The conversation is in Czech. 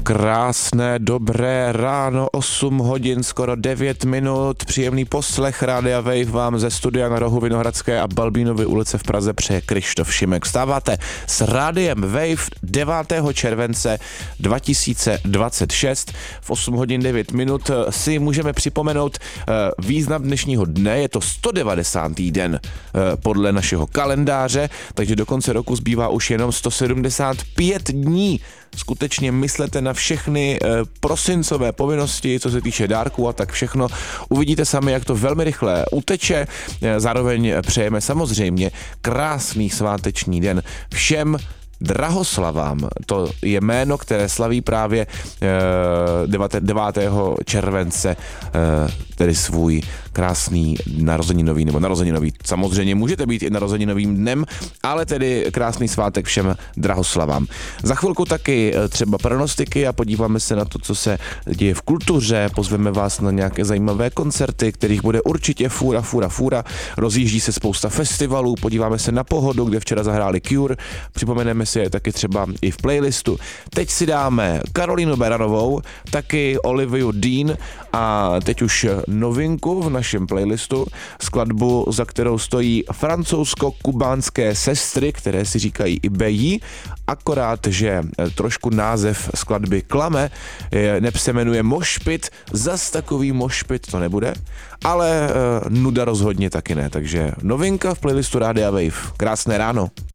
Krásné, dobré ráno, 8 hodin, skoro 9 minut, příjemný poslech Rádia Wave vám ze studia na rohu Vinohradské a Balbínovy ulice v Praze přeje Krištof Šimek. Vstáváte s Rádiem Wave 9. července 2026. V 8 hodin 9 minut si můžeme připomenout význam dnešního dne, je to 190. den podle našeho kalendáře, takže do konce roku zbývá už jenom 175 dní. Skutečně myslete na všechny prosincové povinnosti, co se týče dárků a tak všechno. Uvidíte sami, jak to velmi rychle uteče. Zároveň přejeme samozřejmě krásný sváteční den všem drahoslavám. To je jméno, které slaví právě 9. července, tedy svůj krásný narozeninový nebo narozeninový. Samozřejmě můžete být i narozeninovým dnem, ale tedy krásný svátek všem drahoslavám. Za chvilku taky třeba pronostiky a podíváme se na to, co se děje v kultuře. Pozveme vás na nějaké zajímavé koncerty, kterých bude určitě fůra. Rozjíždí se spousta festivalů, podíváme se na pohodu, kde včera zahráli Cure. Připomeneme si je taky třeba i v playlistu. Teď si dáme Karolínu Beranovou, taky Oliviu Dean a teď už novinku v našem playlistu, skladbu, za kterou stojí francouzsko-kubánské sestry, které si říkají i Bejí, akorát, že trošku název skladby klame, neb se jmenuje Mošpit, zas takový mošpit to nebude, ale nuda rozhodně taky ne, takže novinka v playlistu Rádia Wave. Krásné ráno.